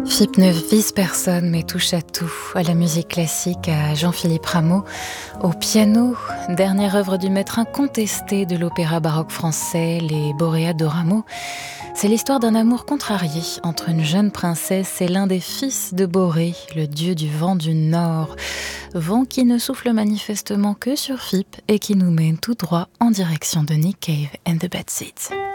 Phippe ne vise personne mais touche à tout, à la musique classique, à Jean-Philippe Rameau, au piano, dernière œuvre du maître incontesté de l'opéra baroque français, les Boréades de Rameau. C'est l'histoire d'un amour contrarié entre une jeune princesse et l'un des fils de Borée, le dieu du vent du Nord. Vent qui ne souffle manifestement que sur Phippe et qui nous mène tout droit en direction de Nick Cave and the Bad Seeds.